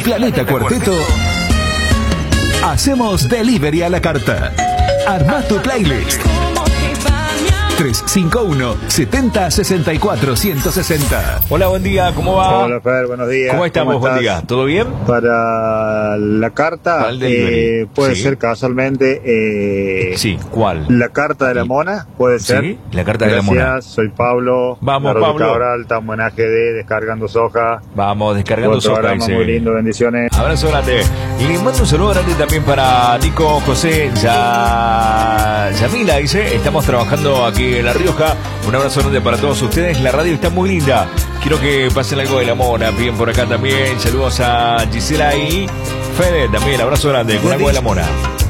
Planeta Cuarteto, hacemos delivery a la carta. Armá tu playlist. 351-7064-160. Hola, buen día, ¿cómo va? Hola, Fer, buenos días. ¿Cómo estamos? Buen día, ¿todo bien? Para la carta, Para el delivery. puede Sí. ser casualmente. Sí, ¿cuál? La carta de la mona, puede ser. Sí, la carta Gracias, de la mona. soy Pablo. Vamos, Largo Pablo. Cabral, estamos en AGD, descargando soja. Vamos, descargando Buen soja, programa, dice. muy lindo, bendiciones. Abrazo grande. Y le mando un saludo grande también para Nico José Yamila, dice. Estamos trabajando aquí en La Rioja. Un abrazo grande para todos ustedes. La radio está muy linda. Quiero que pasen algo de la mona. Bien por acá también. Saludos a Gisela y Fede también. Abrazo grande con algo de la mona.